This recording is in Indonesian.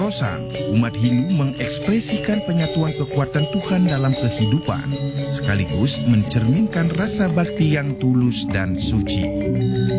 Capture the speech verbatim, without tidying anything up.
Rosang, umat Hindu mengekspresikan penyatuan kekuatan Tuhan dalam kehidupan, sekaligus mencerminkan rasa bakti yang tulus dan suci.